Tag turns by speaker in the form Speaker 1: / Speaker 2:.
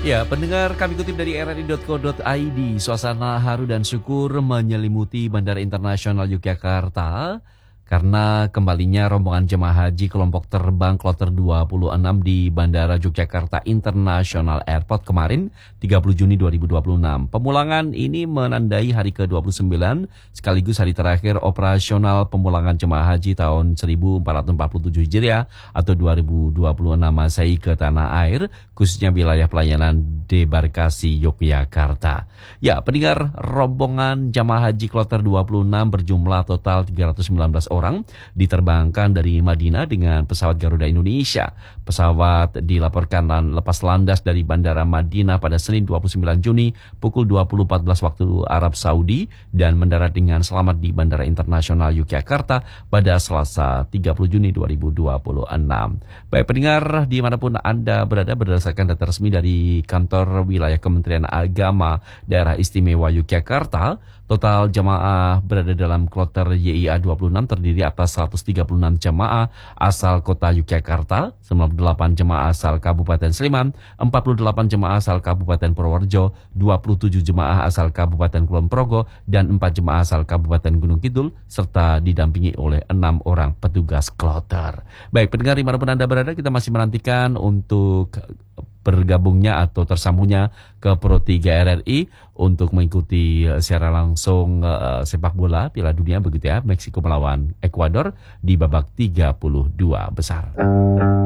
Speaker 1: Ya, pendengar, kami kutip dari rri.co.id, suasana haru dan syukur menyelimuti Bandara Internasional Yogyakarta karena kembalinya rombongan jemaah haji kelompok terbang Kloter 26 di Bandara Yogyakarta International Airport kemarin 30 Juni 2026. Pemulangan ini menandai hari ke-29 sekaligus hari terakhir operasional pemulangan jemaah haji tahun 1447 Hijriah atau 2026 Masehi ke tanah air, khususnya wilayah pelayanan debarkasi Yogyakarta. Ya, pendengar, rombongan jamaah haji Kloter 26 berjumlah total 319 orang diterbangkan dari Madinah dengan pesawat Garuda Indonesia. Pesawat dilaporkan lepas landas dari Bandara Madinah pada Senin 29 Juni pukul 20.14 waktu Arab Saudi dan mendarat dengan selamat di Bandara Internasional Yogyakarta pada Selasa 30 Juni 2026. Baik pendengar, dimanapun Anda berada, berdasarkan data resmi dari kantor wilayah Kementerian Agama Daerah Istimewa Yogyakarta, total jamaah berada dalam kloter YIA 26 terdiri atas 136 jamaah asal kota Yogyakarta, 98 jamaah asal Kabupaten Sleman, 48 jamaah asal Kabupaten Purworejo, 27 jamaah asal Kabupaten Kulon Progo, dan 4 jamaah asal Kabupaten Gunung Kidul, serta didampingi oleh 6 orang petugas kloter. Baik pendengar, dimanapun Anda berada, kita masih menantikan untuk bergabungnya atau tersambungnya ke Pro 3 RRI untuk mengikuti secara langsung sepak bola Piala Dunia begitu ya, Meksiko melawan Ekuador di babak 32 besar.